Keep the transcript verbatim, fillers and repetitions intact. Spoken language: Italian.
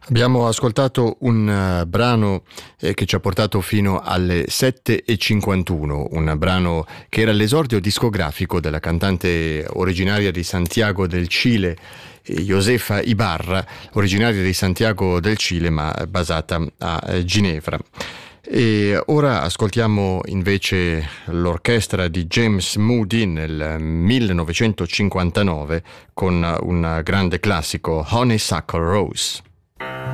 Abbiamo ascoltato un uh, brano eh, che ci ha portato fino alle sette e cinquantuno, un brano che era l'esordio discografico della cantante originaria di Santiago del Cile, eh, Josefa Ibarra, originaria di Santiago del Cile ma basata a eh, Ginevra. E ora ascoltiamo invece l'orchestra di James Moody nel millenovecentocinquantanove con un grande classico, Honeysuckle Rose.